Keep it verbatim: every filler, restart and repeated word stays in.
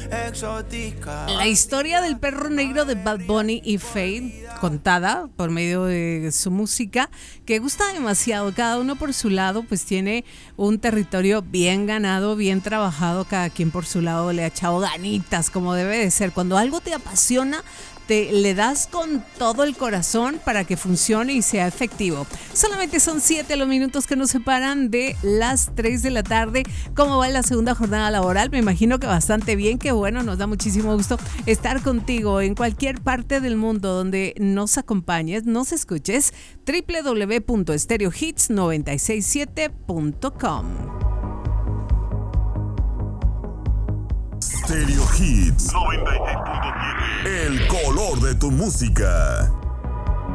exótica. La historia del perro negro de Bad Bunny y Feid, contada por medio de su música, que gusta demasiado, cada uno por su lado, pues tiene un territorio bien ganado, bien trabajado, cada quien por su lado le ha echado ganitas, como debe de ser. Cuando algo te apasiona, te le das con todo el corazón para que funcione y sea efectivo. Solamente son siete los minutos que nos separan de las tres de la tarde. ¿Cómo va la segunda jornada laboral? Me imagino que bastante bien, que bueno, nos da muchísimo gusto estar contigo en cualquier parte del mundo donde nos acompañes, nos escuches. doble u doble u doble u punto stereo hits noventa y seis siete punto com. Stereo Hits noventa y seis punto siete. El color de tu música.